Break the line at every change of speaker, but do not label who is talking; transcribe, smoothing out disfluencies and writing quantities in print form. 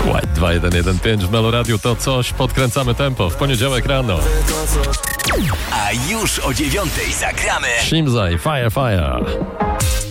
White 2115 w Meloradiu to coś, podkręcamy tempo w poniedziałek rano.
A już o 9:00 zagramy
Shimzai, Fire Fire.